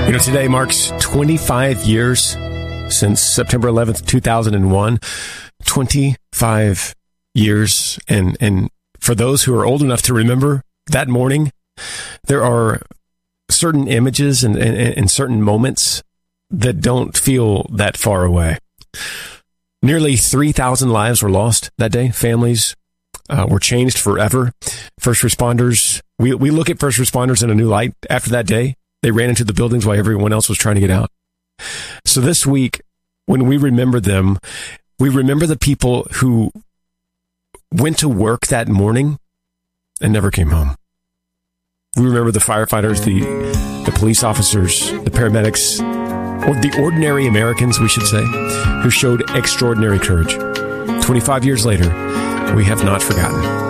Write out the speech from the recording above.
Today marks 25 years since September 11th, 2001. 25 years. And for those who are old enough to remember that morning, there are certain images and certain moments that don't feel that far away. Nearly 3,000 lives were lost that day. Families were changed forever. First responders, we look at first responders in a new light after that day. They ran into the buildings while everyone else was trying to get out. So this week, when we remember them, we remember the people who went to work that morning and never came home. We remember the firefighters, the police officers, the paramedics, or the ordinary Americans, we should say, who showed extraordinary courage. 25 years later, we have not forgotten.